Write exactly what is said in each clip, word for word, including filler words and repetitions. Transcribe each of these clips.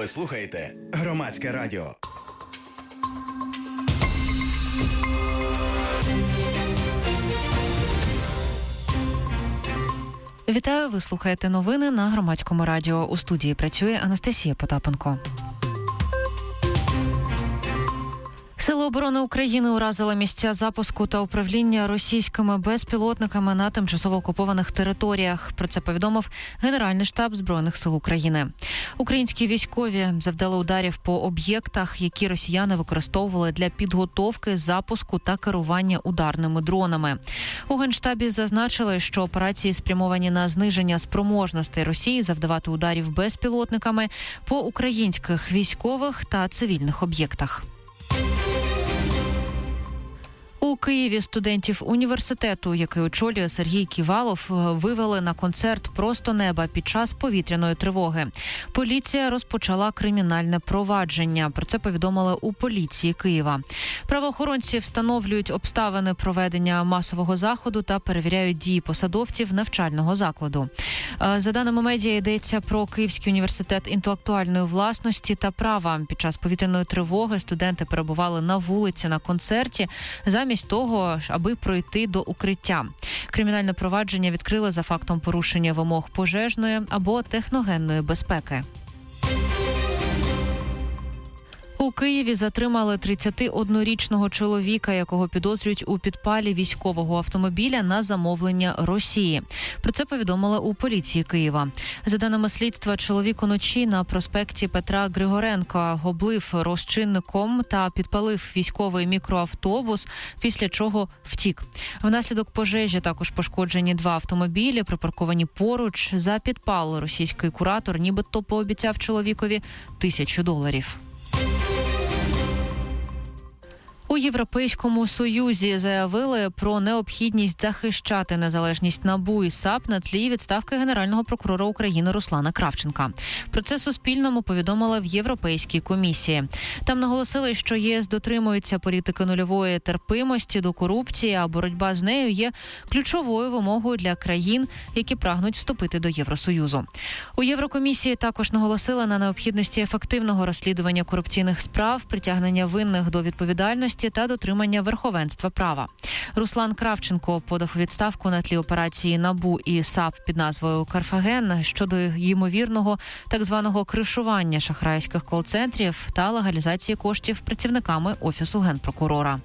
Ви слухаєте Громадське радіо. Вітаю, ви слухаєте новини на Громадському радіо. У студії працює Анастасія Потапенко. Сили оборони України уразили місця запуску та управління російськими безпілотниками на тимчасово окупованих територіях. Про це повідомив Генеральний штаб Збройних сил України. Українські військові завдали ударів по об'єктах, які росіяни використовували для підготовки, запуску та керування ударними дронами. У Генштабі зазначили, що операції спрямовані на зниження спроможностей Росії завдавати ударів безпілотниками по українських військових та цивільних об'єктах. У Києві студентів університету, який очолює Сергій Ківалов, вивели на концерт «Просто неба» під час повітряної тривоги. Поліція розпочала кримінальне провадження. Про це повідомили у поліції Києва. Правоохоронці встановлюють обставини проведення масового заходу та перевіряють дії посадовців навчального закладу. За даними медіа, йдеться про Київський університет інтелектуальної власності та права. Під час повітряної тривоги студенти перебували на вулиці на концерті, замість того, аби пройти до укриття. Кримінальне провадження відкрили за фактом порушення вимог пожежної або техногенної безпеки. У Києві затримали тридцятиоднорічного чоловіка, якого підозрюють у підпалі військового автомобіля на замовлення Росії. Про це повідомили у поліції Києва. За даними слідства, чоловік уночі на проспекті Петра Григоренка облив розчинником та підпалив військовий мікроавтобус, після чого втік. Внаслідок пожежі також пошкоджені два автомобілі, припарковані поруч. За підпал російський куратор нібито пообіцяв чоловікові тисячу доларів. У Європейському Союзі заявили про необхідність захищати незалежність НАБУ і САП на тлі відставки Генерального прокурора України Руслана Кравченка. Про це Суспільному повідомили в Європейській комісії. Там наголосили, що ЄС дотримується політики нульової терпимості до корупції, а боротьба з нею є ключовою вимогою для країн, які прагнуть вступити до Євросоюзу. У Єврокомісії також наголосили на необхідності ефективного розслідування корупційних справ, притягнення винних до відповідальності та дотримання верховенства права. Руслан Кравченко подав у відставку на тлі операції НАБУ і САП під назвою «Карфаген» щодо ймовірного так званого кришування шахрайських кол-центрів та легалізації коштів працівниками Офісу Генпрокурора.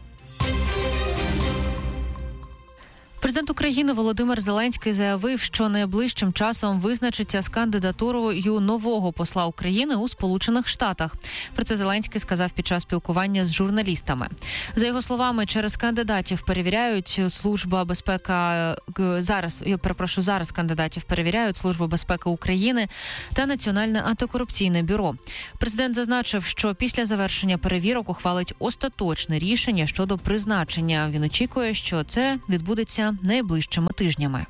Президент України Володимир Зеленський заявив, що найближчим часом визначиться з кандидатурою нового посла України у Сполучених Штатах. Про це Зеленський сказав під час спілкування з журналістами. За його словами, через кандидатів перевіряють Служба безпеки зараз, я перепрошую, зараз кандидатів перевіряють Служба безпеки України та Національне антикорупційне бюро. Президент зазначив, що після завершення перевірок ухвалить остаточне рішення щодо призначення. Він очікує, що це відбудеться найближчими тижнями.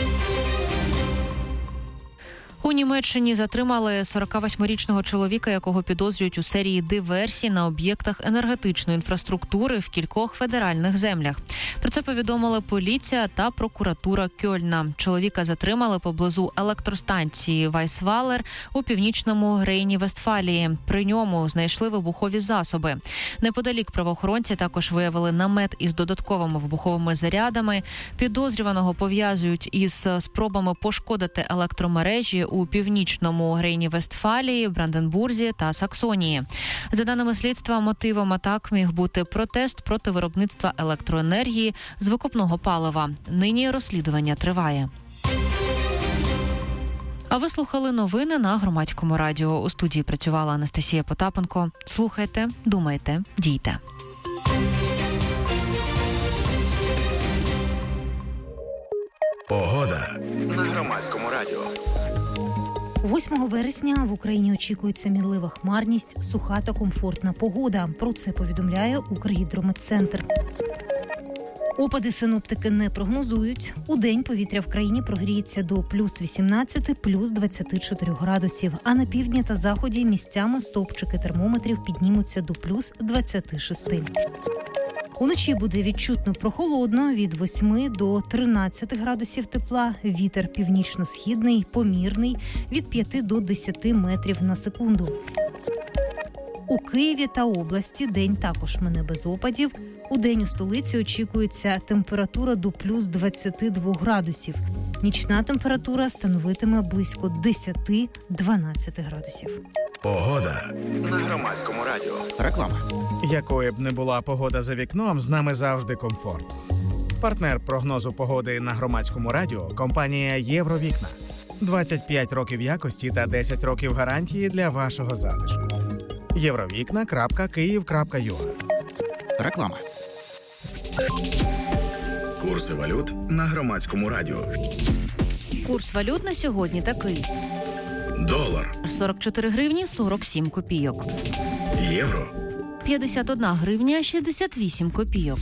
У Німеччині затримали сорокавосьмирічного чоловіка, якого підозрюють у серії диверсій на об'єктах енергетичної інфраструктури в кількох федеральних землях. Про це повідомили поліція та прокуратура Кьольна. Чоловіка затримали поблизу електростанції Вайсвалер у північному Рейні-Вестфалії. При ньому знайшли вибухові засоби. Неподалік правоохоронці також виявили намет із додатковими вибуховими зарядами. Підозрюваного пов'язують із спробами пошкодити електромережі у північному Рейні-Вестфалії, Бранденбурзі та Саксонії. За даними слідства, мотивом атак міг бути протест проти виробництва електроенергії з викопного палива. Нині розслідування триває. А ви слухали новини на Громадському радіо. У студії працювала Анастасія Потапенко. Слухайте, думайте, дійте. Погода на Громадському радіо. восьмого вересня в Україні очікується мінлива хмарність, суха та комфортна погода. Про це повідомляє Укргідрометцентр. Опади синоптики не прогнозують. Удень повітря в країні прогріється до плюс вісімнадцять, плюс двадцять чотири градусів, а на півдні та заході місцями стовпчики термометрів піднімуться до плюс двадцять шість. Уночі буде відчутно прохолодно від восьми до тринадцяти градусів тепла. Вітер північно-східний, помірний від п'яти до десяти метрів на секунду. У Києві та області день також мине без опадів. У день у столиці очікується температура до плюс двадцять два градусів. Нічна температура становитиме близько десять-дванадцять градусів. Погода на Громадському радіо. Реклама. Якою б не була погода за вікном, з нами завжди комфорт. Партнер прогнозу погоди на Громадському радіо – компанія «Євровікна». двадцять п'ять років якості та десять років гарантії для вашого затишку. євровікна крапка київ крапка ю а. Реклама. Курси валют на Громадському радіо. Курс валют на сьогодні такий. Долар. сорок чотири гривні сорок сім копійок. Євро. п'ятдесят одна гривня шістдесят вісім копійок.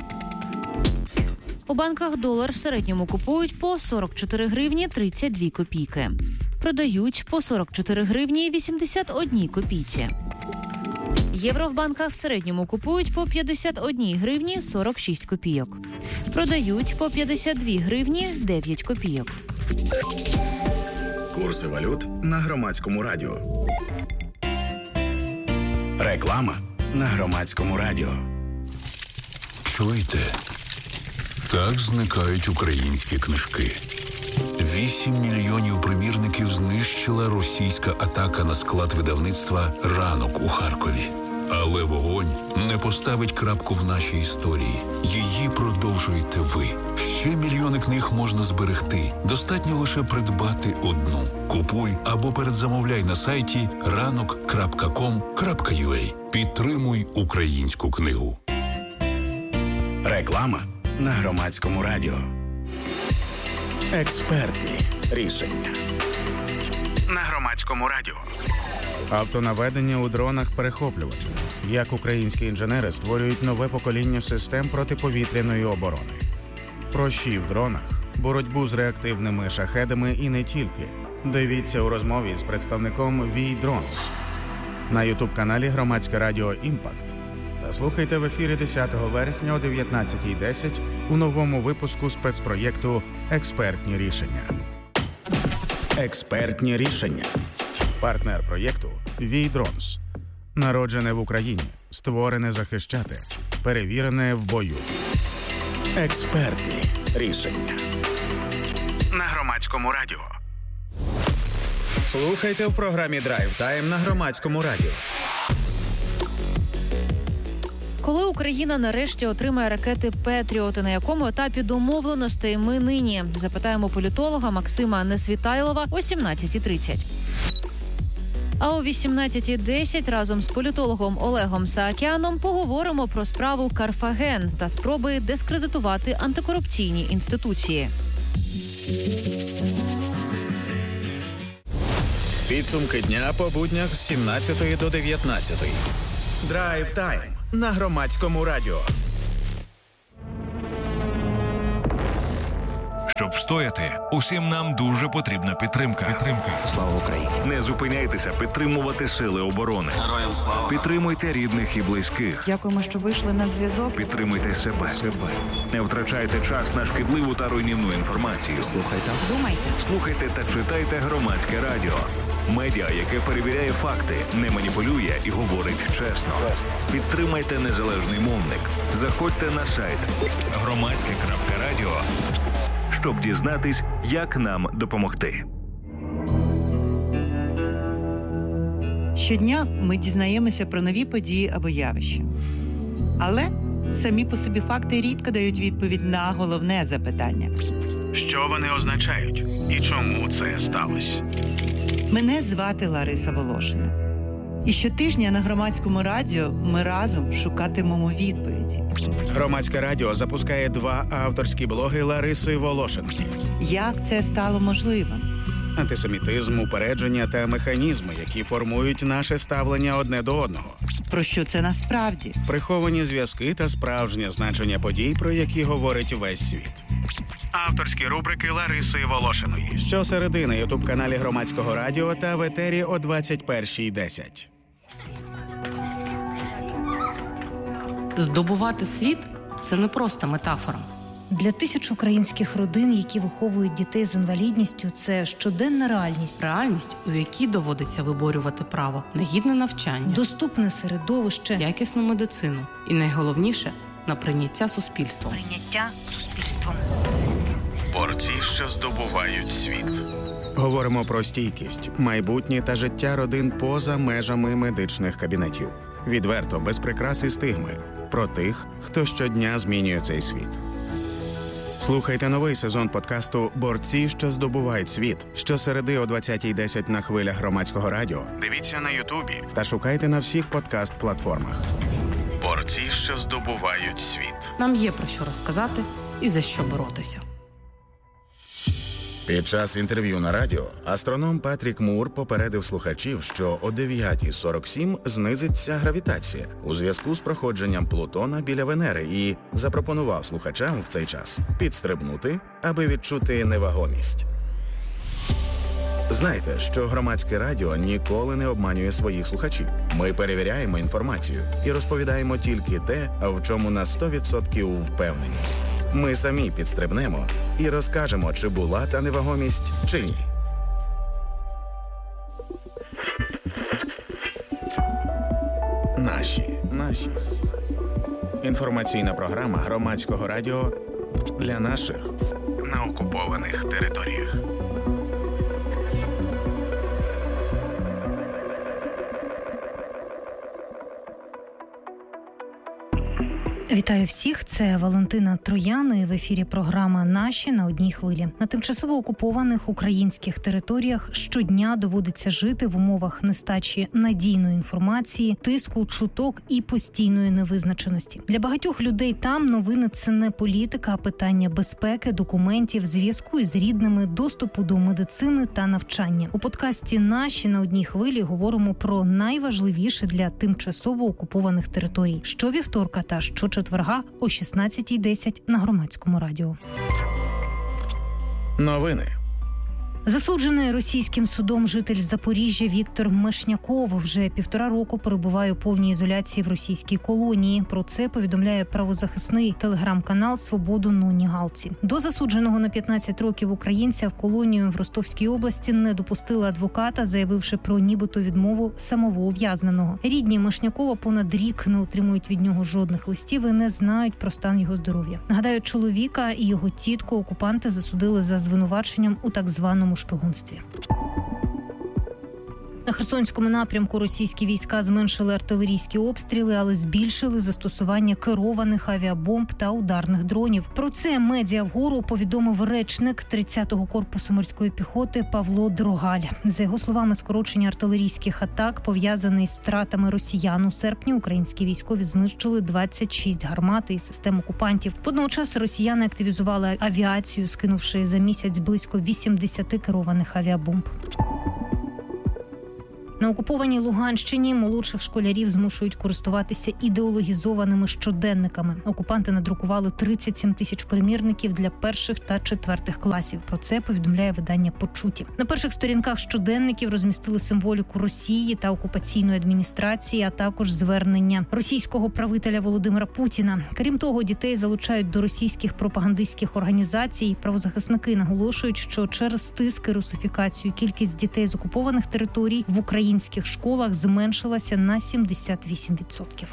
У банках долар в середньому купують по сорок чотири гривні тридцять дві копійки. Продають по сорок чотири гривні вісімдесят одна копійці. Євро в банках в середньому купують по п'ятдесят одна гривні сорок шість копійок. Продають по п'ятдесят дві гривні дев'ять копійок. Курси валют на Громадському радіо. Реклама на Громадському радіо. Чуєте? Так зникають українські книжки. Вісім мільйонів примірників знищила російська атака на склад видавництва «Ранок» у Харкові. Але вогонь не поставить крапку в нашій історії. Її продовжуєте ви. Ще мільйони книг можна зберегти. Достатньо лише придбати одну. Купуй або передзамовляй на сайті ранок крапка ком крапка ю а. Підтримуй українську книгу. Реклама на Громадському радіо. Експертні рішення на Громадському радіо. Автонаведення у дронах-перехоплювачах. Як українські інженери створюють нове покоління систем протиповітряної оборони. Прощі в дронах, боротьбу з реактивними шахедами і не тільки. Дивіться у розмові з представником ві Drones на ютуб-каналі Громадське радіо «Імпакт». Та слухайте в ефірі десятого вересня о дев'ятнадцятій десять у новому випуску спецпроєкту «Експертні рішення». Експертні рішення. Партнер проєкту ві Drones. Народжене в Україні, створене захищати, перевірене в бою. Експертні рішення на Громадському радіо. Слухайте в програмі «Драйв Тайм» на Громадському радіо. Коли Україна нарешті отримає ракети «Петріот», на якому етапі домовленостей ми нині? Запитаємо політолога Максима Несвітайлова о сімнадцятій тридцять. А о вісімнадцятій десять разом з політологом Олегом Саакяном поговоримо про справу Карфаген та спроби дискредитувати антикорупційні інституції. Підсумки дня по буднях з сімнадцятої до дев'ятнадцятої. Драйв Тайм на Громадському радіо. Щоб встояти, усім нам дуже потрібна підтримка. Підтримка. Слава Україні. Не зупиняйтеся підтримувати сили оборони. Героям слава. Підтримуйте рідних і близьких. Дякуємо, що вийшли на зв'язок. Підтримуйте себе. себе. Не втрачайте час на шкідливу та руйнівну інформацію. Слухайте. Думайте. Слухайте та читайте Громадське радіо. Медіа, яке перевіряє факти, не маніпулює і говорить чесно. Підтримайте незалежний мовник. Заходьте на сайт громадське крапка радіо, щоб дізнатись, як нам допомогти. Щодня ми дізнаємося про нові події або явища. Але самі по собі факти рідко дають відповідь на головне запитання. Що вони означають і чому це сталося? Мене звати Лариса Волошина. І щотижня на Громадському радіо ми разом шукатимемо відповіді. Громадське радіо запускає два авторські блоги Лариси Волошинки. Як це стало можливим? Антисемітизм, упередження та механізми, які формують наше ставлення одне до одного. Про що це насправді? Приховані зв'язки та справжнє значення подій, про які говорить весь світ. Авторські рубрики Лариси Волошиної. Щосереди на ютуб-каналі Громадського радіо та в етері о двадцять першій десять. Здобувати світ – це не просто метафора. Для тисяч українських родин, які виховують дітей з інвалідністю, це щоденна реальність. Реальність, у якій доводиться виборювати право на гідне навчання, доступне середовище, якісну медицину і, найголовніше, на прийняття суспільством. Прийняття суспільством. Борці, що здобувають світ. Говоримо про стійкість, майбутнє та життя родин поза межами медичних кабінетів. Відверто, без прикрас і стигми. Про тих, хто щодня змінює цей світ. Слухайте новий сезон подкасту «Борці, що здобувають світ» щосереди о двадцятій десять на хвилях Громадського радіо. Дивіться на Ютубі. Та шукайте на всіх подкаст-платформах. Борці, що здобувають світ. Нам є про що розказати і за що боротися. Під час інтерв'ю на радіо астроном Патрік Мур попередив слухачів, що о дев'ята сорок сім знизиться гравітація у зв'язку з проходженням Плутона біля Венери і запропонував слухачам в цей час підстрибнути, аби відчути невагомість. Знайте, що Громадське радіо ніколи не обманює своїх слухачів. Ми перевіряємо інформацію і розповідаємо тільки те, в чому на сто відсотків впевнені. Ми самі підстрибнемо і розкажемо, чи була та невагомість, чи ні. Наші. Наші. Інформаційна програма Громадського радіо для наших На окупованих територіях. Вітаю всіх, це Валентина Троян і в ефірі програма «Наші» на одній хвилі. На тимчасово окупованих українських територіях щодня доводиться жити в умовах нестачі надійної інформації, тиску, чуток і постійної невизначеності. Для багатьох людей там новини – це не політика, а питання безпеки, документів, зв'язку із рідними, доступу до медицини та навчання. У подкасті «Наші» на одній хвилі говоримо про найважливіше для тимчасово окупованих територій. Щовівторка та щочетверга о шістнадцятій десять на Громадському радіо. Новини. Засуджений російським судом житель Запоріжжя Віктор Мешняков вже півтора року перебуває у повній ізоляції в російській колонії. Про це повідомляє правозахисний телеграм-канал «Свободу Ноні Галці». До засудженого на п'ятнадцять років українця в колонію в Ростовській області не допустили адвоката, заявивши про нібито відмову самого ув'язненого. Рідні Мешнякова понад рік не отримують від нього жодних листів і не знають про стан його здоров'я. Нагадаю, чоловіка і його тітку окупанти засудили за звинуваченням у так званому шпигунстві. На Херсонському напрямку російські війська зменшили артилерійські обстріли, але збільшили застосування керованих авіабомб та ударних дронів. Про це медіа вгору повідомив речник тридцятого корпусу морської піхоти Павло Дрогаль. За його словами, скорочення артилерійських атак пов'язане із втратами росіян. У серпні українські військові знищили двадцять шість гармат і систем окупантів. Водночас росіяни активізували авіацію, скинувши за місяць близько вісімдесят керованих авіабомб. На окупованій Луганщині молодших школярів змушують користуватися ідеологізованими щоденниками. Окупанти надрукували тридцять сім тисяч примірників для перших та четвертих класів. Про це повідомляє видання «Почуті». На перших сторінках щоденників розмістили символіку Росії та окупаційної адміністрації, а також звернення російського правителя Володимира Путіна. Крім того, дітей залучають до російських пропагандистських організацій. Правозахисники наголошують, що через тиск і русифікацію кількість дітей з окупованих територій в Україні в українських школах зменшилася на сімдесят вісім відсотків.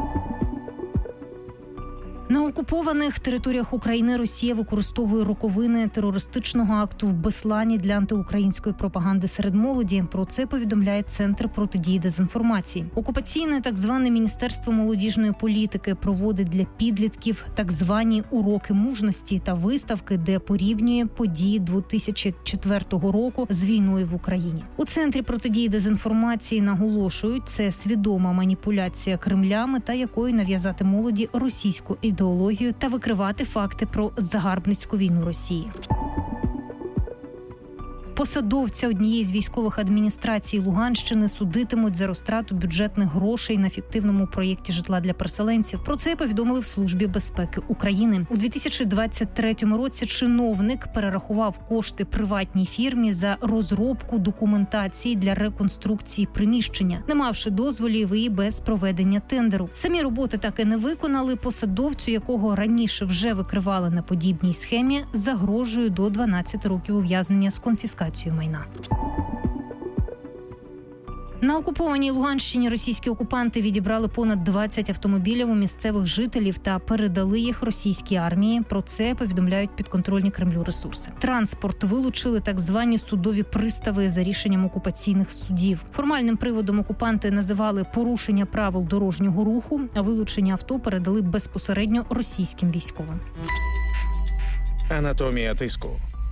На окупованих територіях України Росія використовує роковини терористичного акту в Беслані для антиукраїнської пропаганди серед молоді. Про це повідомляє Центр протидії дезінформації. Окупаційне так зване Міністерство молодіжної політики проводить для підлітків так звані уроки мужності та виставки, де порівнює події дві тисячі четвертого року з війною в Україні. У Центрі протидії дезінформації наголошують, це свідома маніпуляція Кремля, мета якої нав'язати молоді російську ідеологію та викривати факти про загарбницьку війну Росії. Посадовця однієї з військових адміністрацій Луганщини судитимуть за розтрату бюджетних грошей на фіктивному проєкті житла для переселенців. Про це повідомили в Службі безпеки України. У дві тисячі двадцять третьому році чиновник перерахував кошти приватній фірмі за розробку документації для реконструкції приміщення, не мавши дозволів і без проведення тендеру. Самі роботи так і не виконали. Посадовцю, якого раніше вже викривали на подібній схемі, загрожує до дванадцяти років ув'язнення з конфіскацією майна. На окупованій Луганщині російські окупанти відібрали понад двадцять автомобілів у місцевих жителів та передали їх російській армії. Про це повідомляють підконтрольні Кремлю ресурси. Транспорт вилучили так звані судові пристави за рішенням окупаційних судів. Формальним приводом окупанти називали порушення правил дорожнього руху, а вилучення авто передали безпосередньо російським військовим. Анатомія тиску.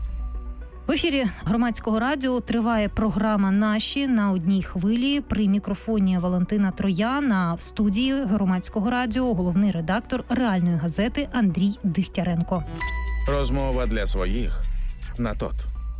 В ефірі Громадського радіо триває програма «Наші» на одній хвилі. При мікрофоні Валентина Троян, а в студії Громадського радіо головний редактор реальної газети Андрій Дихтяренко. Розмова для своїх на ТОТ.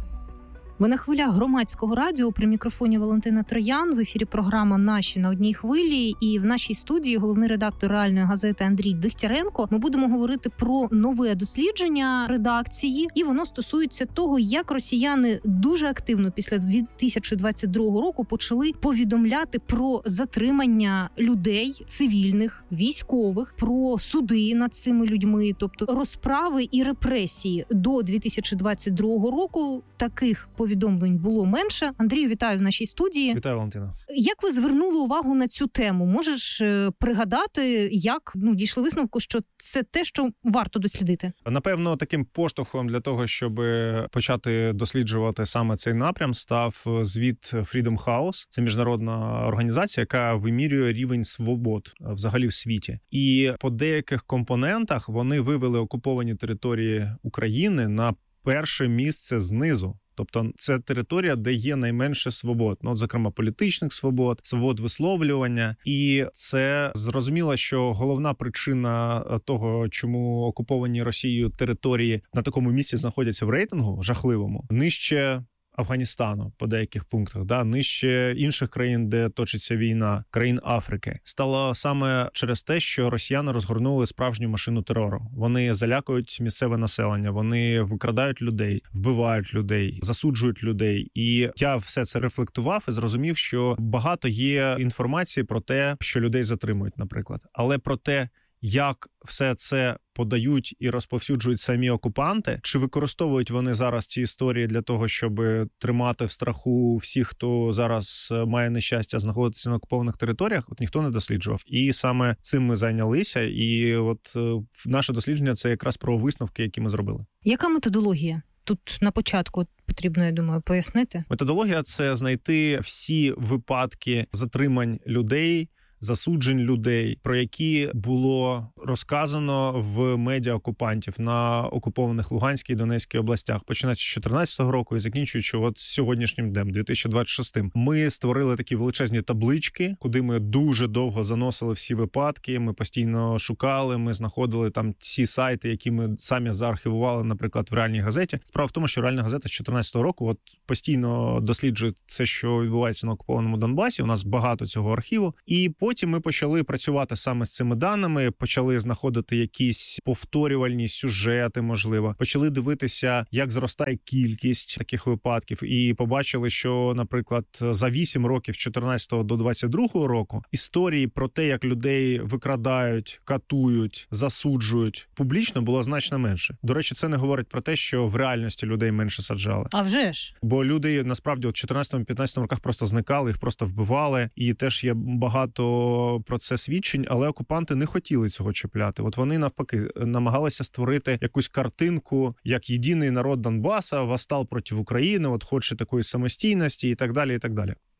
Ви на хвилях Громадського радіо, при мікрофоні Валентина Троян, в ефірі програма «Наші» на одній хвилі, і в нашій студії головний редактор реальної газети Андрій Дихтяренко. Ми будемо говорити про нове дослідження редакції, і воно стосується того, як росіяни дуже активно після дві тисячі двадцять другого року почали повідомляти про затримання людей, цивільних, військових, про суди над цими людьми, тобто розправи і репресії. До дві тисячі двадцять другого року таких повідомлень було менше. Андрію, вітаю в нашій студії. Вітаю, Валентина. Як ви звернули увагу на цю тему? Можеш е, пригадати, як ну дійшли висновку, що це те, що варто дослідити? Напевно, таким поштовхом для того, щоб почати досліджувати саме цей напрям, став звіт Freedom House. Це міжнародна організація, яка вимірює рівень свобод взагалі в світі. І по деяких компонентах вони вивели окуповані території України на перше місце знизу. Тобто це територія, де є найменше свобод, ну, от, зокрема, політичних свобод, свобод висловлювання. І це зрозуміло, що головна причина того, чому окуповані Росією території на такому місці знаходяться в рейтингу жахливому, нижче Афганістану по деяких пунктах, да, нижче інших країн, де точиться війна, країн Африки, стало саме через те, що росіяни розгорнули справжню машину терору. Вони залякують місцеве населення, вони викрадають людей, вбивають людей, засуджують людей. І я все це рефлектував і зрозумів, що багато є інформації про те, що людей затримують, наприклад. Але про те, як все це подають і розповсюджують самі окупанти, чи використовують вони зараз ці історії для того, щоб тримати в страху всіх, хто зараз має нещастя знаходитися на окупованих територіях, от ніхто не досліджував. І саме цим ми зайнялися, і от наше дослідження – це якраз про висновки, які ми зробили. Яка методологія? Тут на початку потрібно, я думаю, пояснити. Методологія – це знайти всі випадки затримань людей, засуджень людей, про які було розказано в медіа окупантів на окупованих Луганській і Донецькій областях, починаючи з чотирнадцятого року і закінчуючи от сьогоднішнім днем, дві тисячі двадцять шостим. Ми створили такі величезні таблички, куди ми дуже довго заносили всі випадки, ми постійно шукали, ми знаходили там ці сайти, які ми самі заархівували, наприклад, в реальній газеті. Справа в тому, що реальна газета з чотирнадцятого року от постійно досліджує це, що відбувається на окупованому Донбасі. У нас багато цього архіву. І Потім ми почали працювати саме з цими даними, почали знаходити якісь повторювальні сюжети, можливо, почали дивитися, як зростає кількість таких випадків, і побачили, що, наприклад, за вісім років, з чотирнадцятого до двадцять другого року, історії про те, як людей викрадають, катують, засуджують, публічно було значно менше. До речі, це не говорить про те, що в реальності людей менше саджали. А вже ж. Бо люди, насправді, в чотирнадцятому-п'ятнадцятому роках просто зникали, їх просто вбивали, і теж є багато про це свідчень, але окупанти не хотіли цього чіпляти. От вони, навпаки, намагалися створити якусь картинку, як єдиний народ Донбаса восстав проти України, от хоче такої самостійності і так далі, і так далі.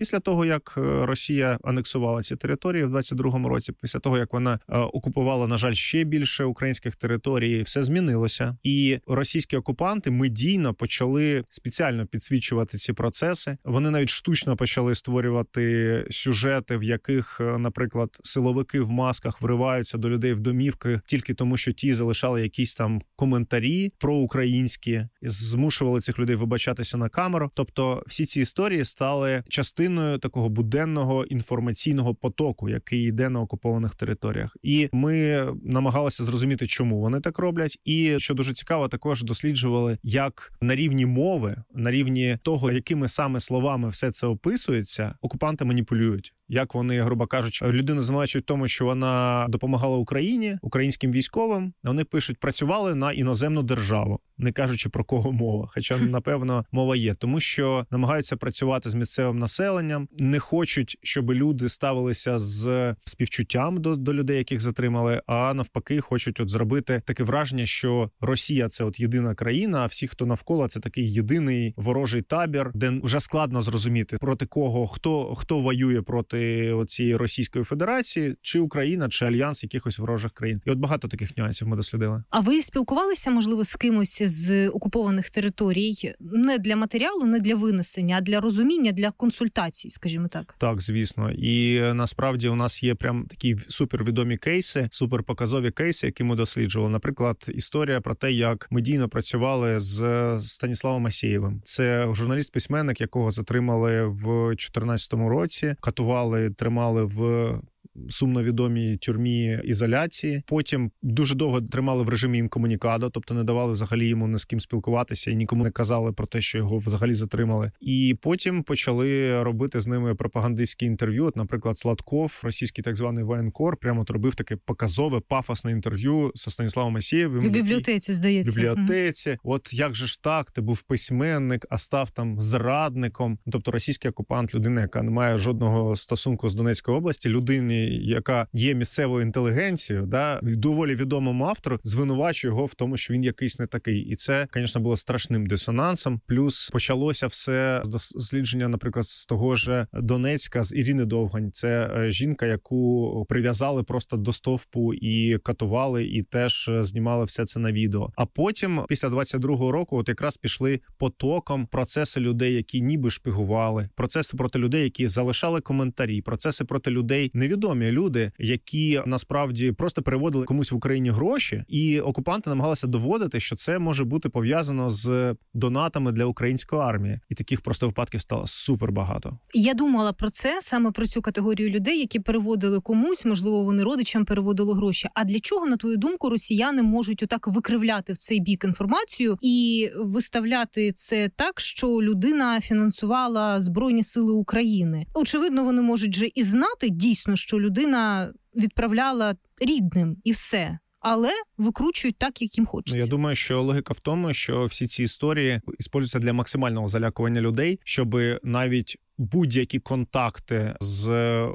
Після того, як Росія анексувала ці території в двадцять другому році, після того, як вона окупувала, на жаль, ще більше українських територій, все змінилося. І російські окупанти медійно почали спеціально підсвічувати ці процеси. Вони навіть штучно почали створювати сюжети, в яких, наприклад, силовики в масках вриваються до людей в домівки тільки тому, що ті залишали якісь там коментарі проукраїнські, змушували цих людей вибачатися на камеру. Тобто всі ці історії стали частиною такого буденного інформаційного потоку, який йде на окупованих територіях. І ми намагалися зрозуміти, чому вони так роблять. І, що дуже цікаво, також досліджували, як на рівні мови, на рівні того, якими саме словами все це описується, окупанти маніпулюють. Як вони, грубо кажучи, людину звинувачують в тому, що вона допомагала Україні, українським військовим. Вони пишуть, працювали на іноземну державу, не кажучи про кого мова. Хоча, напевно, мова є. Тому що намагаються працювати з місцевим населенням, не хочуть, щоб люди ставилися з співчуттям до, до людей, яких затримали, а навпаки хочуть от зробити таке враження, що Росія – це от єдина країна, а всі, хто навколо, це такий єдиний ворожий табір, де вже складно зрозуміти, проти кого, хто, хто воює проти цієї Російської Федерації, чи Україна, чи альянс якихось ворожих країн. І от багато таких нюансів ми дослідили. А ви спілкувалися, можливо, з кимось з окупованих територій не для матеріалу, не для винесення, а для розуміння, для консультацій, скажімо так? Так, звісно. І насправді у нас є прям такі супервідомі кейси, суперпоказові кейси, які ми досліджували. Наприклад, історія про те, як медійно працювали з Станіславом Асєєвим. Це журналіст-письменник, якого затримали в чотирнадцятому році, катували, тримали в сумновідомій тюрмі ізоляції. Потім дуже довго тримали в режимі інкомунікадо, тобто не давали взагалі йому ні з ким спілкуватися і нікому не казали про те, що його взагалі затримали. І потім почали робити з ними пропагандистські інтерв'ю. От, наприклад, Сладков, російський так званий воєнкор, прямо робив таке показове, пафосне інтерв'ю зі Станіславом Асєєвим. В бібліотеці, здається. В бібліотеці. Mm-hmm. От як же ж так, ти був письменник, а став там зрадником. Тобто російський окупант, людина, яка не має жодного стосунку з Донецької області, людині, яка є місцевою інтелігенцією, да, доволі відомому автору, звинувачує його в тому, що він якийсь не такий. І це, звісно, було страшним дисонансом. Плюс почалося все з дослідження, наприклад, з того ж Донецька, з Ірини Довгань. Це жінка, яку прив'язали просто до стовпу і катували, і теж знімали все це на відео. А потім, після двадцять другого року, от якраз пішли потоком процеси людей, які ніби шпигували, процеси проти людей, які залишали коментарі, процеси проти людей, невідомі люди, які насправді просто переводили комусь в Україні гроші, і окупанти намагалися доводити, що це може бути пов'язано з донатами для української армії. І таких просто випадків стало супер багато. Я думала про це, саме про цю категорію людей, які переводили комусь, можливо, вони родичам переводили гроші. А для чого, на твою думку, росіяни можуть отак викривляти в цей бік інформацію і виставляти це так, що людина фінансувала Збройні Сили України? Очевидно, вони можуть же і знати дійсно, що людина відправляла рідним і все. Але викручують так, як їм хочеться. Я думаю, що логіка в тому, що всі ці історії використовуються для максимального залякування людей, щоб навіть будь-які контакти з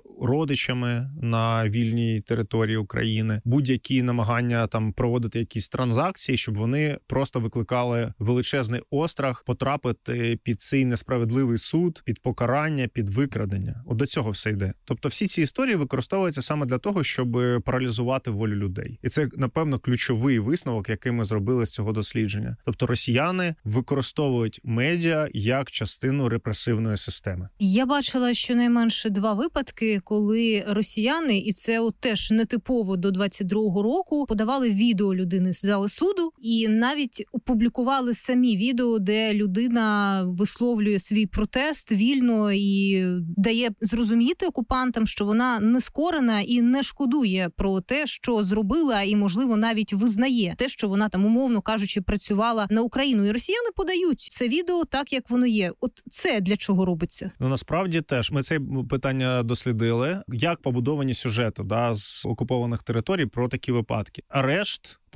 родичами на вільній території України, будь-які намагання там проводити якісь транзакції, щоб вони просто викликали величезний острах потрапити під цей несправедливий суд, під покарання, під викрадення. От до цього все йде. Тобто всі ці історії використовуються саме для того, щоб паралізувати волю людей. І це, напевно, ключовий висновок, який ми зробили з цього дослідження. Тобто росіяни використовують медіа як частину репресивної системи. Я бачила щонайменше два випадки, коли росіяни, і це от теж нетипово до двадцять другого року, подавали відео людини з зали суду і навіть опублікували самі відео, де людина висловлює свій протест вільно і дає зрозуміти окупантам, що вона не скорена і не шкодує про те, що зробила, і, можливо, навіть визнає те, що вона там, умовно кажучи, працювала на Україну. І росіяни подають це відео так, як воно є. От це для чого робиться? Ну, насправді теж ми це питання дослідили, як побудовані сюжети да, з окупованих територій про такі випадки. Арешт,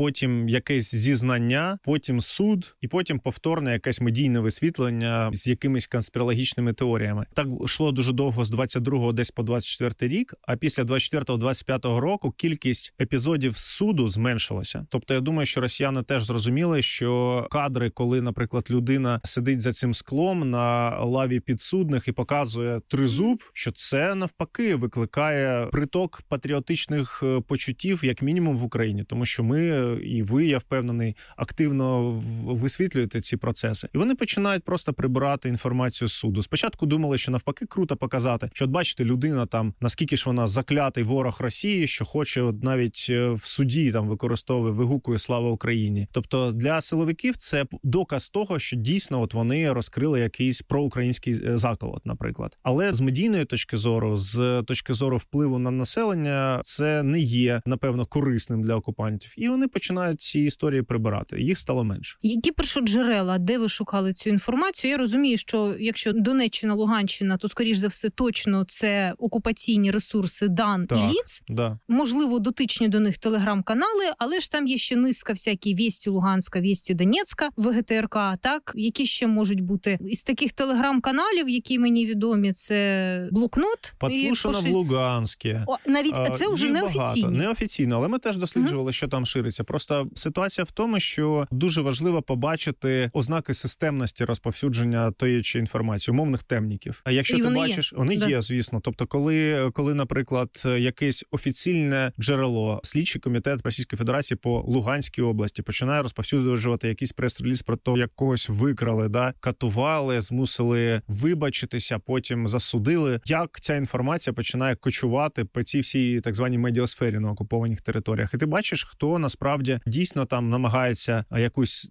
потім якесь зізнання, потім суд, і потім повторне якесь медійне висвітлення з якимись конспірологічними теоріями. Так йшло дуже довго з двадцять другого десь по двадцять четвертий рік, а після двадцять четвертого двадцять п'ятого року кількість епізодів суду зменшилася. Тобто я думаю, що росіяни теж зрозуміли, що кадри, коли, наприклад, людина сидить за цим склом на лаві підсудних і показує тризуб, що це навпаки викликає приток патріотичних почуттів, як мінімум в Україні, тому що ми і ви, я впевнений, активно висвітлюєте ці процеси. І вони починають просто прибирати інформацію з суду. Спочатку думали, що навпаки круто показати, що от бачите, людина там, наскільки ж вона заклятий ворог Росії, що хоче от навіть в суді там використовує, вигукує «Слава Україні». Тобто для силовиків це доказ того, що дійсно от вони розкрили якийсь проукраїнський заколот, наприклад. Але з медійної точки зору, з точки зору впливу на населення, це не є, напевно, корисним для окупантів. І вони починають ці історії прибирати. Їх стало менше. Які першоджерела, де ви шукали цю інформацію? Я розумію, що якщо Донеччина, Луганщина, то, скоріш за все, точно це окупаційні ресурси дан так, і Ліц. Да. Можливо, дотичні до них телеграм-канали, але ж там є ще низка всякі «Вєсті Луганська», «Вєсті Донецька», В Г Т Р К, так? Які ще можуть бути? Із таких телеграм-каналів, які мені відомі, це «Блокнот». «Подслушано поши... в Луганське». О, навіть а, це вже неофіційно. Неофіційно, але ми теж досліджували, угу. що там шириться. Просто ситуація в тому, що дуже важливо побачити ознаки системності розповсюдження тої чи інформації, умовних темників. А якщо і ти вони бачиш, є. вони да. є, звісно. Тобто, коли, коли, наприклад, якесь офіційне джерело, слідчий комітет Російської Федерації по Луганській області починає розповсюджувати якийсь прес-реліз про те, як когось викрали, да, катували, змусили вибачитися, потім засудили. Як ця інформація починає кочувати по цій всій так званій медіасфері на окупованих територіях. І ти бачиш, хто насправді дійсно там намагається якусь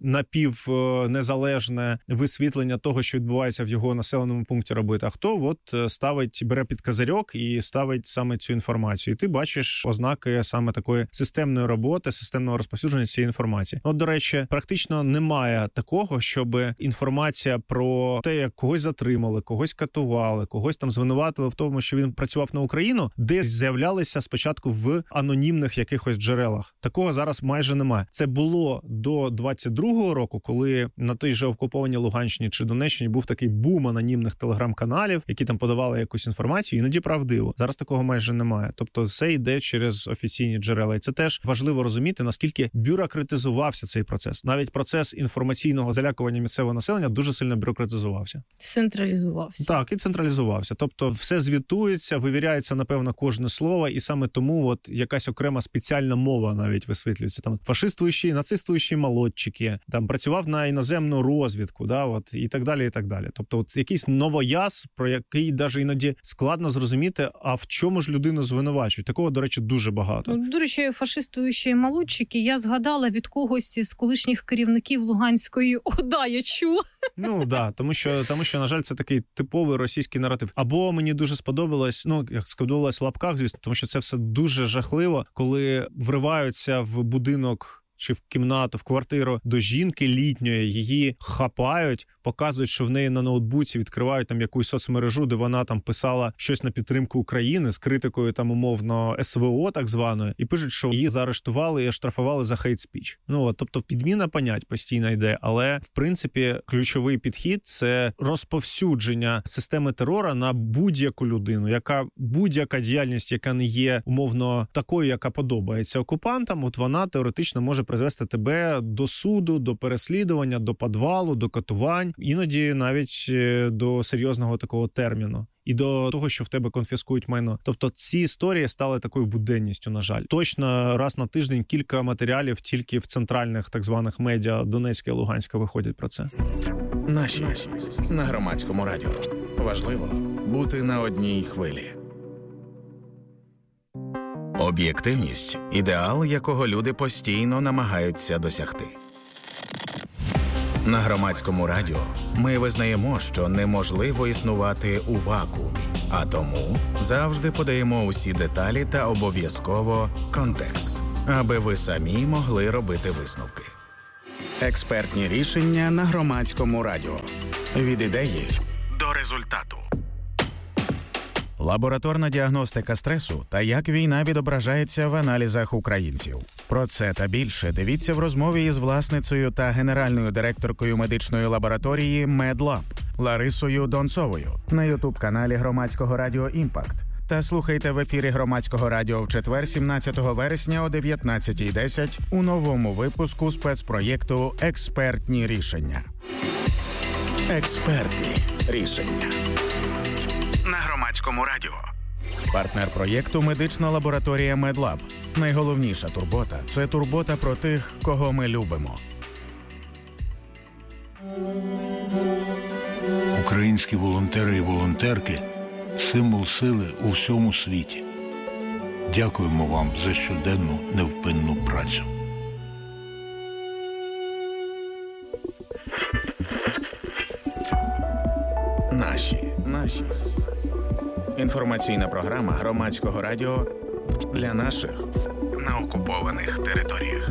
напівнезалежне висвітлення того, що відбувається в його населеному пункті робити, а хто от ставить, бере під козирьок і ставить саме цю інформацію. І ти бачиш ознаки саме такої системної роботи, системного розповсюдження цієї інформації. От, до речі, практично немає такого, щоб інформація про те, як когось затримали, когось катували, когось там звинуватили в тому, що він працював на Україну, де з'являлися спочатку в анонімних якихось джерелах. Такого зараз майже немає. Це було до двадцять другого року, коли на той же окупованій Луганщині чи Донеччині був такий бум анонімних телеграм-каналів, які там подавали якусь інформацію, іноді правдиво. Зараз такого майже немає. Тобто все йде через офіційні джерела. І це теж важливо розуміти, наскільки бюрократизувався цей процес. Навіть процес інформаційного залякування місцевого населення дуже сильно бюрократизувався. Централізувався. Так, і централізувався. Тобто все звітується, вивіряється, напевно, кожне слово, і саме тому от якась окрема спеціальна мова навіть висвітлюється. Там фашистуючі, нацистуючі молодчики, там працював на іноземну розвідку, да, от, і так далі, і так далі. Тобто от якийсь новояз, про який навіть іноді складно зрозуміти, а в чому ж людину звинувачують. Такого, до речі, дуже багато. До речі, фашистуючі молодчики, я згадала від когось із колишніх керівників Луганської ОДА, я чула. Ну, да, тому що, тому що, на жаль, це такий типовий російський наратив. Або мені дуже сподобалось, ну, як сподобалось в лапках, звісно, тому що це все дуже жахливо, коли вриваються в будинок чи в кімнату, в квартиру до жінки літньої, її хапають, показують, що в неї на ноутбуці відкривають там якусь соцмережу, де вона там писала щось на підтримку України з критикою там умовно ес ве о так званою, і пишуть, що її заарештували і оштрафували за хейт-спіч. Ну, от, тобто підміна понять постійно йде, але в принципі ключовий підхід – це розповсюдження системи терора на будь-яку людину, яка будь-яка діяльність, яка не є умовно такою, яка подобається окупантам, от вона теоретично може призвести тебе до суду, до переслідування, до підвалу, до катувань, іноді навіть до серйозного такого терміну. І до того, що в тебе конфіскують майно. Тобто ці історії стали такою буденністю, на жаль. Точно раз на тиждень кілька матеріалів тільки в центральних так званих медіа Донецька і Луганська виходять про це. Наші на Громадському радіо. Важливо бути на одній хвилі. Об'єктивність – ідеал, якого люди постійно намагаються досягти. На Громадському радіо ми визнаємо, що неможливо існувати у вакуумі, а тому завжди подаємо усі деталі та обов'язково контекст, аби ви самі могли робити висновки. Експертні рішення на Громадському радіо. Від ідеї до результату. лабораторна діагностика стресу та як війна відображається в аналізах українців. Про це та більше дивіться в розмові із власницею та генеральною директоркою медичної лабораторії «Медлаб» Ларисою Донцовою на ютуб-каналі Громадського радіо «Імпакт». Та слухайте в ефірі Громадського радіо в четвер, сімнадцятого вересня о дев'ятнадцятій десять у новому випуску спецпроєкту «Експертні рішення». Експертні рішення. На Громадському радіо. Партнер проєкту – медична лабораторія «Медлаб». Найголовніша турбота – це турбота про тих, кого ми любимо. Українські волонтери і волонтерки – символ сили у всьому світі. Дякуємо вам за щоденну невпинну працю. Наші, наші. Інформаційна програма Громадського радіо для наших на окупованих територіях.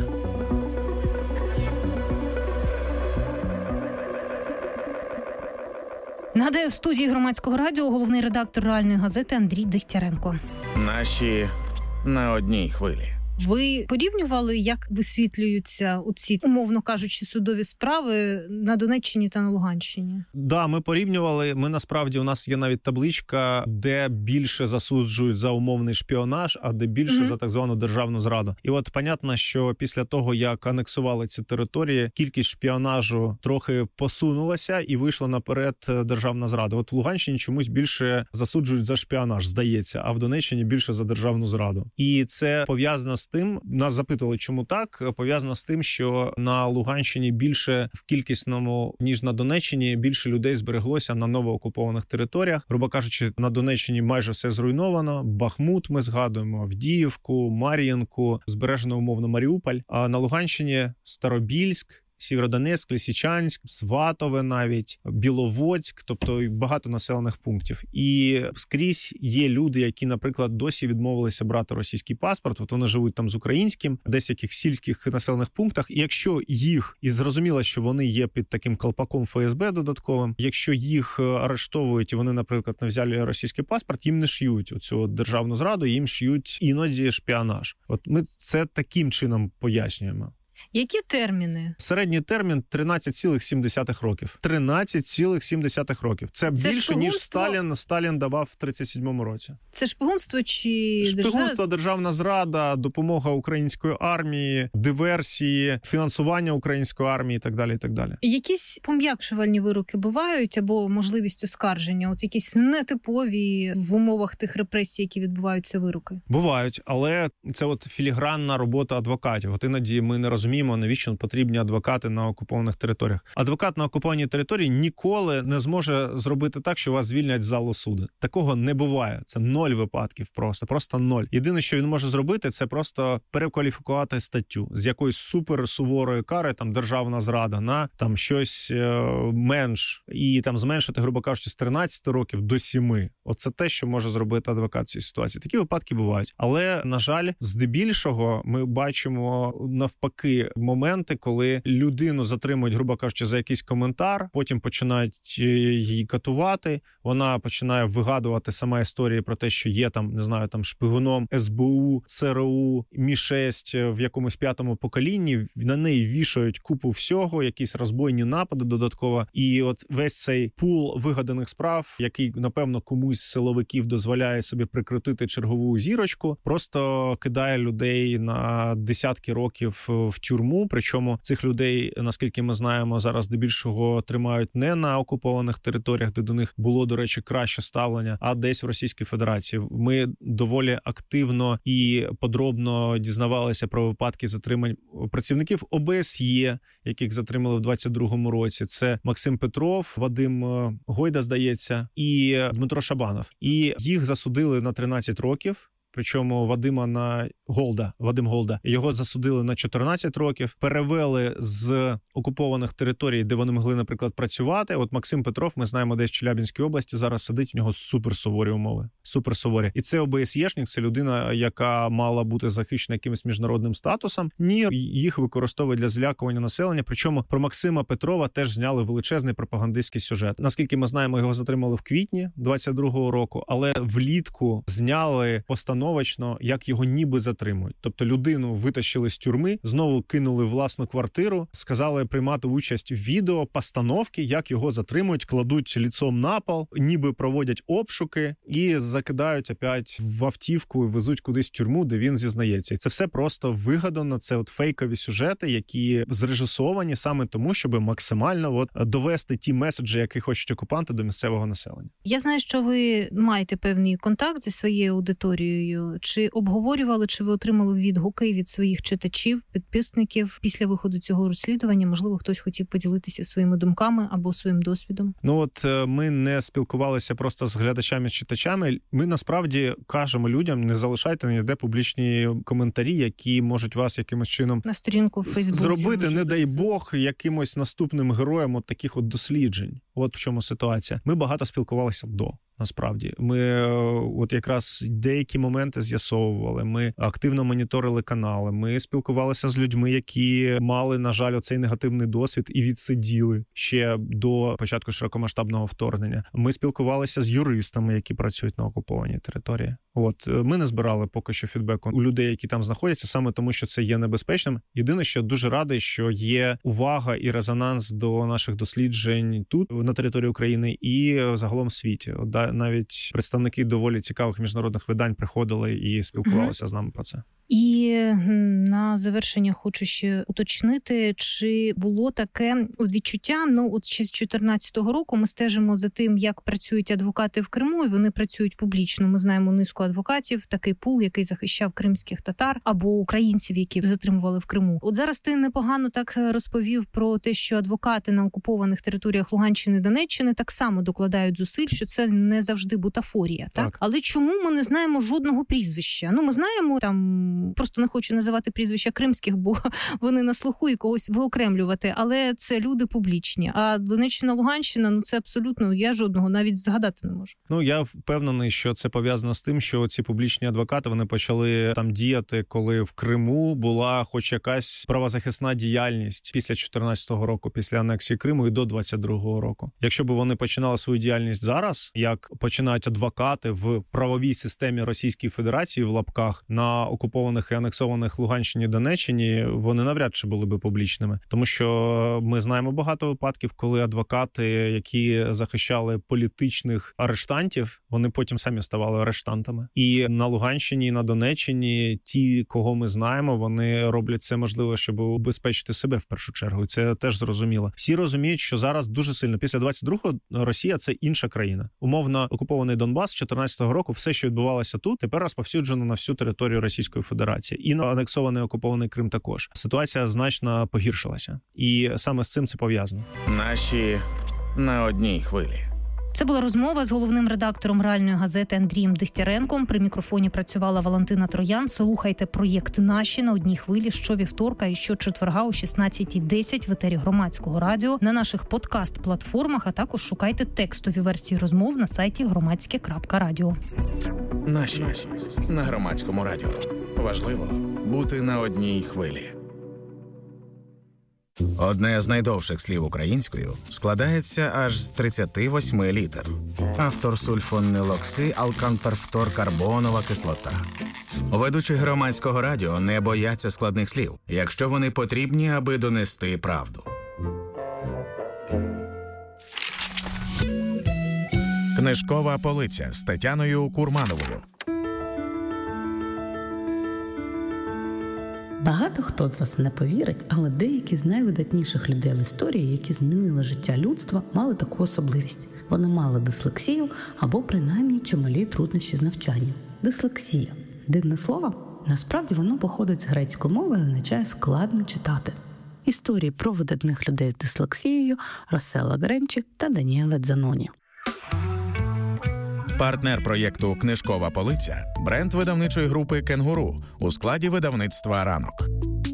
Нагадаю, в студії Громадського радіо головний редактор реальної газети Андрій Дегтяренко. Наші на одній хвилі. Ви порівнювали, як висвітлюються оці, умовно кажучи, судові справи на Донеччині та на Луганщині? Да, ми порівнювали. Ми насправді, у нас є навіть табличка, де більше засуджують за умовний шпіонаж, а де більше mm-hmm. за так звану державну зраду. І от понятно, що після того, як анексували ці території, кількість шпіонажу трохи посунулася і вийшла наперед державна зрада. От в Луганщині чомусь більше засуджують за шпіонаж, здається, а в Донеччині більше за державну зраду. І це пов'язано з тим, нас запитували, чому так, пов'язано з тим, що на Луганщині більше в кількісному, ніж на Донеччині, більше людей збереглося на новоокупованих територіях. Грубо кажучи, на Донеччині майже все зруйновано. Бахмут ми згадуємо, Авдіївку, Мар'їнку, збережено умовно Маріуполь. А на Луганщині Старобільськ, Сєвєродонецьк, Лисичанськ, Сватове навіть, Біловодськ, тобто багато населених пунктів. І скрізь є люди, які, наприклад, досі відмовилися брати російський паспорт, от вони живуть там з українським, десь в яких сільських населених пунктах, і якщо їх, і зрозуміло, що вони є під таким колпаком еф ес бе додатковим, якщо їх арештовують і вони, наприклад, не взяли російський паспорт, їм не шиють оцю державну зраду, їм шиють іноді шпіонаж. От ми це таким чином пояснюємо. Які терміни? Середній термін тринадцять цілих сім десятих років. тринадцять цілих сім десятих років. Це, це більше, шпигунство... ніж Сталін, Сталін давав в тридцять сьомому році. Це шпигунство чи... Шпигунство, державна зрада, допомога української армії, диверсії, фінансування української армії і так далі, і так далі. Якісь пом'якшувальні вироки бувають або можливість оскарження? От якісь нетипові в умовах тих репресій, які відбуваються, вироки? Бувають, але це от філігранна робота адвокатів. От іноді ми не розуміємо, навіщо потрібні адвокати на окупованих територіях. Адвокат на окупованій території ніколи не зможе зробити так, що вас звільнять з залу суду. Такого не буває. Це ноль випадків просто. Просто ноль. Єдине, що він може зробити, це просто перекваліфікувати статтю з якоїсь суперсуворої кари, там державна зрада, на там щось е- менш. І там зменшити, грубо кажучи, з тринадцяти років до сіми. Оце те, що може зробити адвокат в цій ситуації. Такі випадки бувають. Але, на жаль, здебільшого ми бачимо навпаки моменти, коли людину затримують, грубо кажучи, за якийсь коментар, потім починають її катувати, вона починає вигадувати сама історії про те, що є там, не знаю, там шпигуном ес бе у, це ер у, Мі шість в якомусь п'ятому поколінні, на неї вішають купу всього, якісь розбойні напади додатково, і от весь цей пул вигаданих справ, який, напевно, комусь з силовиків дозволяє собі прикрутити чергову зірочку, просто кидає людей на десятки років в тюрму, причому цих людей, наскільки ми знаємо, зараз здебільшого тримають не на окупованих територіях, де до них було, до речі, краще ставлення, а десь в Російській Федерації. Ми доволі активно і подробно дізнавалися про випадки затримань працівників о бе ес є, яких затримали в двадцять другому році. Це Максим Петров, Вадим Гойда, здається, і Дмитро Шабанов. І їх засудили на тринадцять років. причому Вадима на Голда, Вадим Голда. Його засудили на чотирнадцять років, перевели з окупованих територій, де вони могли, наприклад, працювати. От Максим Петров, ми знаємо, десь в Челябинській області зараз сидить, у нього суперсуворі умови. Суперсуворі. І це ОБСЄшник, це людина, яка мала бути захищена якимось міжнародним статусом. Ні, їх використовують для залякування населення. Причому про Максима Петрова теж зняли величезний пропагандистський сюжет. Наскільки ми знаємо, його затримали в квітні двадцять другого року, але влітку зняли постановочно, як його ніби затримують. Тобто людину витащили з тюрми, знову кинули в власну квартиру, сказали приймати участь в відео, постановки, як його затримують, кладуть ліцом на пол, ніби проводять обшуки і закидають опять в автівку і везуть кудись в тюрму, де він зізнається. І це все просто вигадано, це от фейкові сюжети, які зрежисовані саме тому, щоб максимально от довести ті меседжі, які хочуть окупанти, до місцевого населення. Я знаю, що ви маєте певний контакт зі своєю аудиторією. Чи обговорювали, чи ви отримали відгуки від своїх читачів, підписників після виходу цього розслідування? Можливо, хтось хотів поділитися своїми думками або своїм досвідом? Ну от ми не спілкувалися просто з глядачами, з читачами. Ми насправді кажемо людям, не залишайте ніде публічні коментарі, які можуть вас якимось чином на сторінку в Фейсбуці зробити, не дай Бог, якимось наступним героєм от таких от досліджень. От в чому ситуація. Ми багато спілкувалися до. Насправді, ми от якраз деякі моменти з'ясовували, ми активно моніторили канали, ми спілкувалися з людьми, які мали, на жаль, оцей негативний досвід і відсиділи ще до початку широкомасштабного вторгнення. Ми спілкувалися з юристами, які працюють на окупованій території. От ми не збирали поки що фідбеку у людей, які там знаходяться, саме тому, що це є небезпечним. Єдине, що дуже радий, що є увага і резонанс до наших досліджень тут, на території України, і загалом в світі. Навіть представники доволі цікавих міжнародних видань приходили і спілкувалися mm-hmm. з нами про це. І на завершення хочу ще уточнити, чи було таке відчуття, ну от ще з чотирнадцятого року ми стежимо за тим, як працюють адвокати в Криму, і вони працюють публічно. Ми знаємо низку адвокатів, такий пул, який захищав кримських татар або українців, які затримували в Криму. От зараз ти непогано так розповів про те, що адвокати на окупованих територіях Луганщини і Донеччини так само докладають зусиль, що це не завжди бутафорія, так? так? Але чому ми не знаємо жодного прізвища? Ну, ми знаємо там, просто не хочу називати прізвища кримських, бо вони на слуху і когось виокремлювати, але це люди публічні. А Донеччина, Луганщина, ну це абсолютно, я жодного навіть згадати не можу. Ну, я впевнений, що це пов'язано з тим, що ці публічні адвокати, вони почали там діяти, коли в Криму була хоч якась правозахисна діяльність після чотирнадцятого року, після анексії Криму і до двадцять другого року. Якщо б вони починали свою діяльність зараз, як починають адвокати в правовій системі Російської Федерації в лапках на окупованих і анексованих Луганщині, Донеччині, вони навряд чи були би публічними. Тому що ми знаємо багато випадків, коли адвокати, які захищали політичних арештантів, вони потім самі ставали арештантами. І на Луганщині, і на Донеччині ті, кого ми знаємо, вони роблять це можливо, щоб убезпечити себе в першу чергу. І це теж зрозуміло. Всі розуміють, що зараз дуже сильно, після двадцять другого Росія – це інша країна. Умовно окупований Донбас з чотирнадцятого року, все, що відбувалося тут, тепер розповсюджено на всю територію Російської Федерації. І на анексований окупований Крим також. Ситуація значно погіршилася. І саме з цим це пов'язано. Наші на одній хвилі. Це була розмова з головним редактором реальної газети Андрієм Дегтяренком. При мікрофоні працювала Валентина Троян. Слухайте проєкт «Наші» на одній хвилі щовівторка і щочетверга о шістнадцятій десять в етері Громадського радіо, на наших подкаст-платформах, а також шукайте текстові версії розмов на сайті громадське крапка радіо. Наші на Громадському радіо. Важливо бути на одній хвилі. Одне з найдовших слів українською складається аж з тридцяти восьми літер. Автор сульфонилокси, алканперфторкарбонова кислота. Ведучі Громадського радіо не бояться складних слів, якщо вони потрібні, аби донести правду. Книжкова полиця з Тетяною Курмановою. Багато хто з вас не повірить, але деякі з найвидатніших людей в історії, які змінили життя людства, мали таку особливість. Вони мали дислексію або принаймні чималі труднощі з навчанням. Дислексія – дивне слово? Насправді воно походить з грецької мови і означає «складно читати». Історії про видатних людей з дислексією Росселло Дренчі та Даніеле Дзаноні. Партнер проєкту «Книжкова полиця» – бренд видавничої групи «Кенгуру» у складі видавництва «Ранок».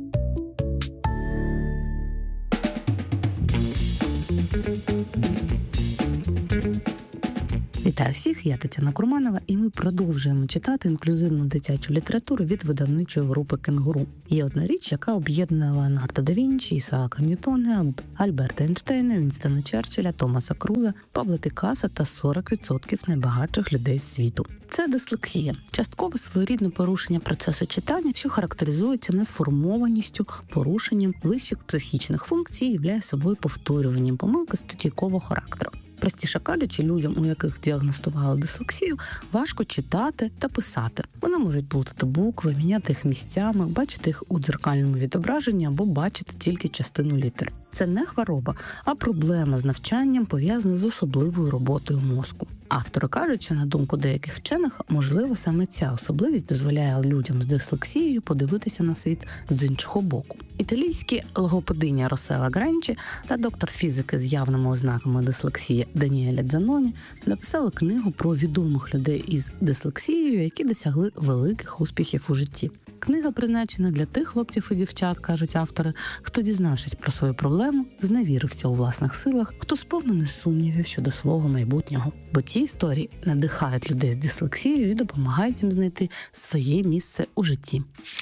Вітаю всіх, я Тетяна Курманова, і ми продовжуємо читати інклюзивну дитячу літературу від видавничої групи «Кенгуру». Є одна річ, яка об'єднує Леонардо да Вінчі, Ісаака Ньютона, Альберта Ейнштейна, Вінстона Черчилля, Томаса Круза, Пабло Пікассо та сорок відсотків найбагатших людей світу. Це дислексія – часткове своєрідне порушення процесу читання, що характеризується несформованістю, порушенням вищих психічних функцій і являє собою повторюванням помилки статейкового характеру. Простіше кажучи, людям, у яких діагностували дислексію, важко читати та писати. Вони можуть плутати букви, міняти їх місцями, бачити їх у дзеркальному відображенні або бачити тільки частину літер. Це не хвороба, а проблема з навчанням, пов'язана з особливою роботою мозку. Автори кажуть, що, на думку деяких вчених, можливо, саме ця особливість дозволяє людям з дислексією подивитися на світ з іншого боку. Італійські логопединя Росела Гранчі та доктор фізики з явними ознаками дислексії Даніеля Дзаноні написали книгу про відомих людей із дислексією, які досягли великих успіхів у житті. Книга призначена для тих хлопців і дівчат, кажуть автори, хто, дізнавшись про свою проблему, зневірився у власних силах, хто сповнений сумнівів щодо свого майбутнього. Бо ці історії надихають людей з дислексією і допомагають їм знайти своє місце у житті.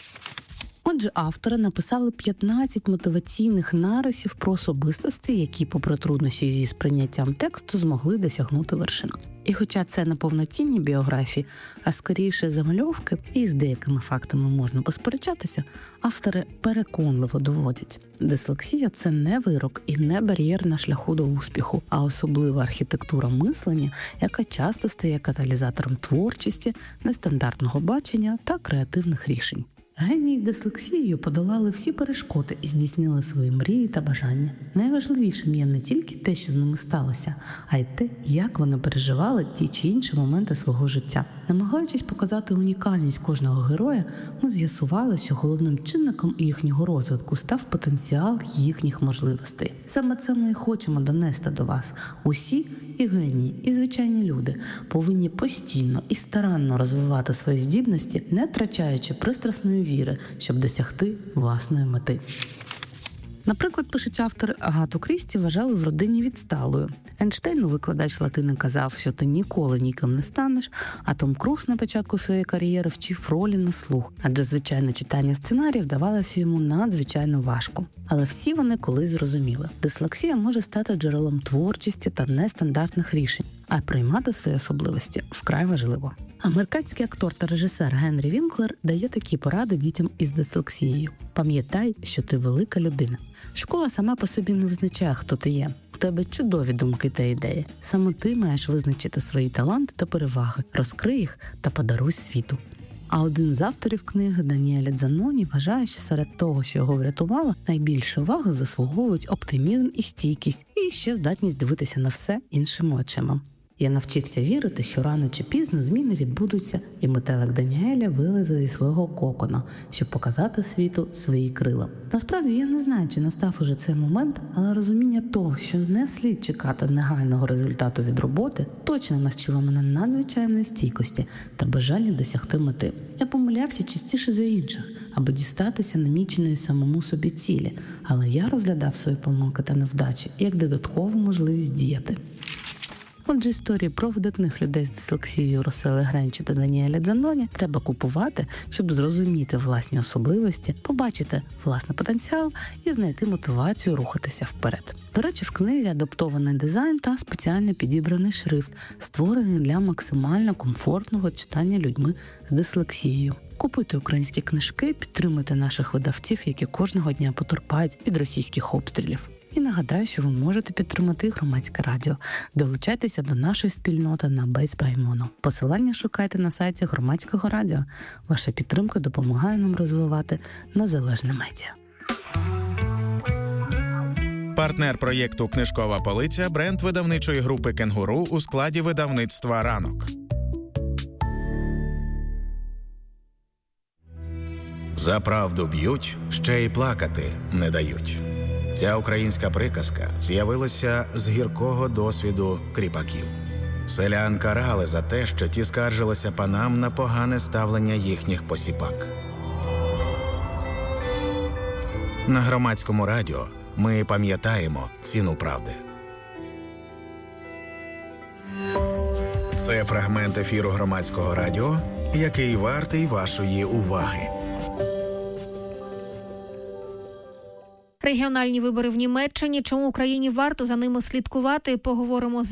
Отже, автори написали п'ятнадцять мотиваційних нарисів про особистості, які, попри труднощі зі сприйняттям тексту, змогли досягнути вершин. І хоча це не повноцінні біографії, а скоріше замальовки, і з деякими фактами можна посперечатися, автори переконливо доводять. Дислексія – це не вирок і не бар'єр на шляху до успіху, а особлива архітектура мислення, яка часто стає каталізатором творчості, нестандартного бачення та креативних рішень. Генії дислексією подолали всі перешкоди і здійснили свої мрії та бажання. Найважливішим є не тільки те, що з ними сталося, а й те, як вони переживали ті чи інші моменти свого життя. Намагаючись показати унікальність кожного героя, ми з'ясували, що головним чинником їхнього розвитку став потенціал їхніх можливостей. Саме це ми і хочемо донести до вас. Усі, і генії, і звичайні люди, повинні постійно і старанно розвивати свої здібності, не втрачаючи пристрасної віри, щоб досягти власної мети. Наприклад, пишуть автори, Агату Крісті вважали в родині відсталою. Ейнштейну викладач латини казав, що ти ніколи ніким не станеш, а Том Круз на початку своєї кар'єри вчив ролі на слух, адже звичайне читання сценаріїв давалося йому надзвичайно важко. Але всі вони колись зрозуміли. Дислексія може стати джерелом творчості та нестандартних рішень, а приймати свої особливості вкрай важливо. Американський актор та режисер Генрі Вінклер дає такі поради дітям із дислексією. Пам'ятай, що ти велика людина. Школа сама по собі не визначає, хто ти є. У тебе чудові думки та ідеї. Саме ти маєш визначити свої таланти та переваги, розкрий їх та подаруй світу. А один з авторів книги, Даніеля Дзаноні, вважає, що серед того, що його врятувало, найбільше уваги заслуговують оптимізм і стійкість, і ще здатність дивитися на все іншими очима. Я навчився вірити, що рано чи пізно зміни відбудуться, і метелик Даніеля вилезе зі свого кокона, щоб показати світу свої крила. Насправді, я не знаю, чи настав уже цей момент, але розуміння того, що не слід чекати негайного результату від роботи, точно навчило мене надзвичайної стійкості та бажання досягти мети. Я помилявся частіше за інших, аби дістатися наміченої самому собі цілі, але я розглядав свої помилки та невдачі як додаткову можливість діяти. Отже, історії про видатних людей з дислексією Росели Гранчі та Даніеля Дзаноні треба купувати, щоб зрозуміти власні особливості, побачити власний потенціал і знайти мотивацію рухатися вперед. До речі, в книзі адаптований дизайн та спеціально підібраний шрифт, створений для максимально комфортного читання людьми з дислексією. Купуйте українські книжки, підтримуйте наших видавців, які кожного дня потерпають від російських обстрілів. І нагадаю, що ви можете підтримати Громадське радіо. Долучайтеся до нашої спільноти на Бейсбаймоно. Посилання шукайте на сайті Громадського радіо. Ваша підтримка допомагає нам розвивати незалежне медіа. Партнер проєкту «Книжкова полиця» – бренд видавничої групи «Кенгуру» у складі видавництва «Ранок». За правду б'ють, ще й плакати не дають. Ця українська приказка з'явилася з гіркого досвіду кріпаків. Селян карали за те, що ті скаржилися панам на погане ставлення їхніх посіпак. На Громадському радіо ми пам'ятаємо ціну правди. Це фрагмент ефіру Громадського радіо, який вартий вашої уваги. Регіональні вибори в Німеччині. Чому Україні варто за ними слідкувати? Поговоримо з